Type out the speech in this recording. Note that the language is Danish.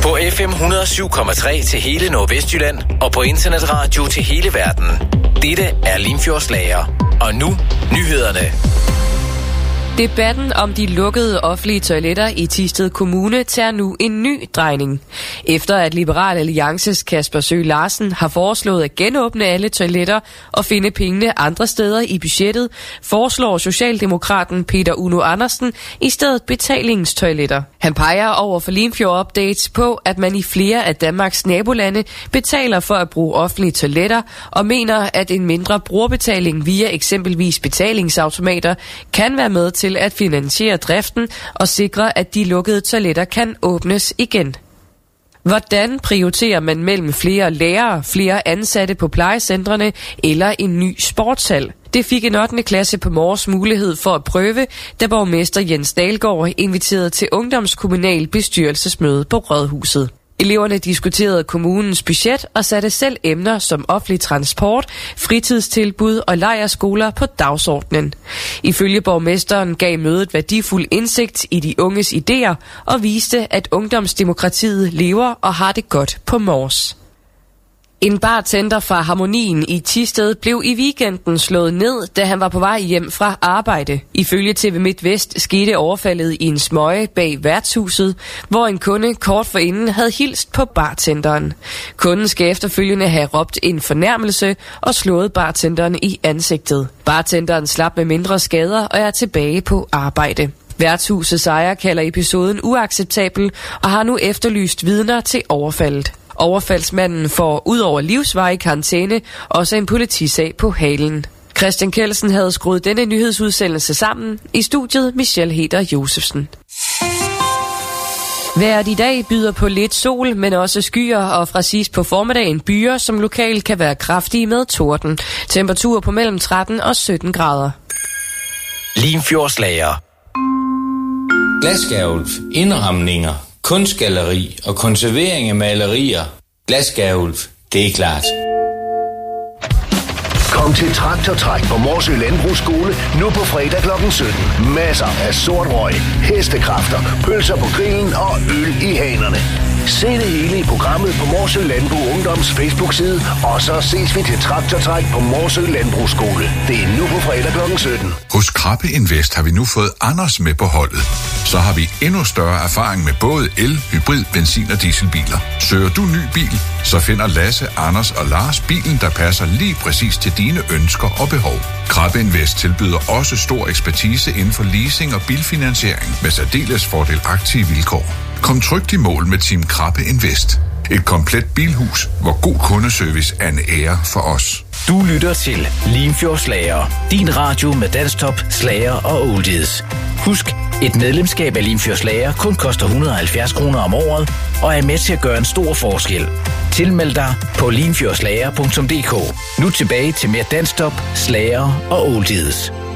På FM 107,3 til hele Nordvestjylland og på internetradio til hele verden. Dette er Limfjordslager. Og nu nyhederne. Debatten om de lukkede offentlige toiletter i Thisted Kommune tager nu en ny drejning. Efter at Liberal Alliances Kasper Søe Larsen har foreslået at genåbne alle toiletter og finde pengene andre steder i budgettet, foreslår Socialdemokraten Peter Uno Andersen i stedet betalingstoiletter. Han peger over for Limfjord Updates på, at man i flere af Danmarks nabolande betaler for at bruge offentlige toiletter og mener, at en mindre brugerbetaling via eksempelvis betalingsautomater kan være med til at finansiere driften og sikre, at de lukkede toiletter kan åbnes igen. Hvordan prioriterer man mellem flere lærere, flere ansatte på plejecentrene eller en ny sportshal? Det fik en 8. klasse på Mors mulighed for at prøve, da borgmester Jens Dahlgaard inviterede til ungdomskommunal bestyrelsesmøde på Rådhuset. Eleverne diskuterede kommunens budget og satte selv emner som offentlig transport, fritidstilbud og lejrskoler på dagsordenen. Ifølge borgmesteren gav mødet værdifuld indsigt i de unges idéer og viste, at ungdomsdemokratiet lever og har det godt på Mors. En bartender fra Harmonien i Thisted blev i weekenden slået ned, da han var på vej hjem fra arbejde. Ifølge TV MidtVest skete overfaldet i en smøge bag værtshuset, hvor en kunde kort forinden havde hilst på bartenderen. Kunden skal efterfølgende have råbt en fornærmelse og slået bartenderen i ansigtet. Bartenderen slap med mindre skader og er tilbage på arbejde. Værtshusets ejer kalder episoden uacceptabel og har nu efterlyst vidner til overfaldet. Overfaldsmanden får ud over livsvarig karantæne også en politisag på halen. Christian Kelsen havde skruet denne nyhedsudsendelse sammen. I studiet Michelle Heder Josefsen. Vejret i dag byder på lidt sol, men også skyer og fra sidst på formiddagen byer, som lokalt kan være kraftige med torden. Temperaturer på mellem 13 og 17 grader. Limfjordslager. Glasgavl, indramninger, kunstgalleri og konservering af malerier. Glasgavl, det er klart. Kom til Traktortræk på Morsø Landbrugsskole nu på fredag kl. 17. Masser af sort røg, hestekræfter, pølser på grillen og øl i hanerne. Se det hele i programmet på Morsø Landbrug Ungdoms Facebook-side, og så ses vi til Traktortræk på Morsø Landbrugsskole. Det er nu på fredag kl. 17. Hos Krabbe Invest har vi nu fået Anders med på holdet. Så har vi endnu større erfaring med både el, hybrid, benzin- og dieselbiler. Søger du ny bil, så finder Lasse, Anders og Lars bilen, der passer lige præcis til dine ønsker og behov. Krabbe Invest tilbyder også stor ekspertise inden for leasing og bilfinansiering med særdeles fordelagtige vilkår. Kom trygt i mål med Team Krabbe Invest. Et komplet bilhus, hvor god kundeservice er en ære for os. Du lytter til Limfjordslager. Din radio med danstop, slager og oldies. Husk, et medlemskab af Limfjordslager kun koster 170 kroner om året og er med til at gøre en stor forskel. Tilmeld dig på limfjordslager.dk. Nu tilbage til mere danstop, slager og oldies.